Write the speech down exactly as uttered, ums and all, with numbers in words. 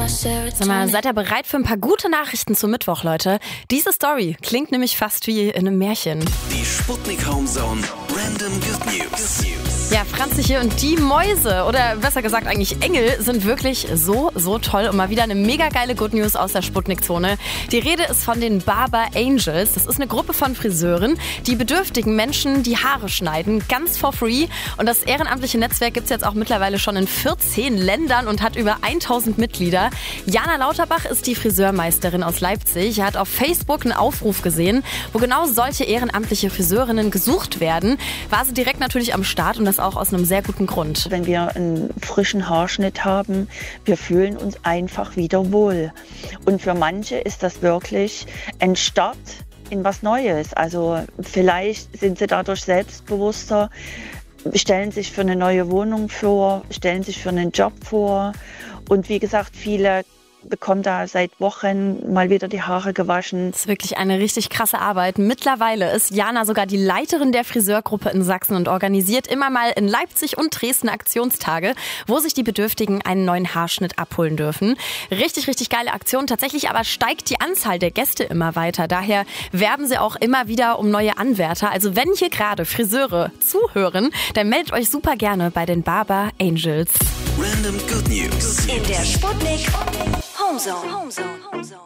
Sag mal, seid ihr bereit für ein paar gute Nachrichten zum Mittwoch, Leute? Diese Story klingt nämlich fast wie in einem Märchen. Die Sputnik Homezone Random Good News. Ja, Franzi hier und die Mäuse, oder besser gesagt eigentlich Engel, sind wirklich so, so toll. Und mal wieder eine mega geile Good News aus der Sputnik-Zone. Die Rede ist von den Barber Angels. Das ist eine Gruppe von Friseuren, die bedürftigen Menschen die Haare schneiden, ganz for free. Und das ehrenamtliche Netzwerk gibt es jetzt auch mittlerweile schon in vierzehn Ländern und hat über tausend Mitglieder. Jana Lauterbach ist die Friseurmeisterin aus Leipzig. Er hat auf Facebook einen Aufruf gesehen, wo genau solche ehrenamtliche Friseurinnen gesucht werden. War sie direkt natürlich am Start und das auch aus einem sehr guten Grund. Wenn wir einen frischen Haarschnitt haben, wir fühlen uns einfach wieder wohl. Und für manche ist das wirklich ein Start in was Neues. Also vielleicht sind sie dadurch selbstbewusster, stellen sich für eine neue Wohnung vor, stellen sich für einen Job vor. Und wie gesagt, viele bekommt da seit Wochen mal wieder die Haare gewaschen. Das ist wirklich eine richtig krasse Arbeit. Mittlerweile ist Jana sogar die Leiterin der Friseurgruppe in Sachsen und organisiert immer mal in Leipzig und Dresden Aktionstage, wo sich die Bedürftigen einen neuen Haarschnitt abholen dürfen. Richtig, richtig geile Aktion. Tatsächlich aber steigt die Anzahl der Gäste immer weiter. Daher werben sie auch immer wieder um neue Anwärter. Also wenn hier gerade Friseure zuhören, dann meldet euch super gerne bei den Barber Angels. Random Good News. In der Sputnik Homezone.